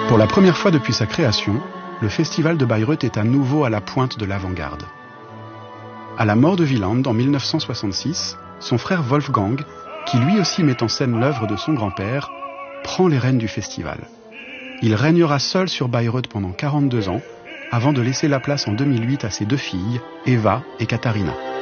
Pour la première fois depuis sa création, le festival de Bayreuth est à nouveau à la pointe de l'avant-garde. À la mort de Wieland en 1966, son frère Wolfgang, qui lui aussi met en scène l'œuvre de son grand-père, prend les rênes du festival. Il régnera seul sur Bayreuth pendant 42 ans, avant de laisser la place en 2008 à ses deux filles, Eva et Katharina.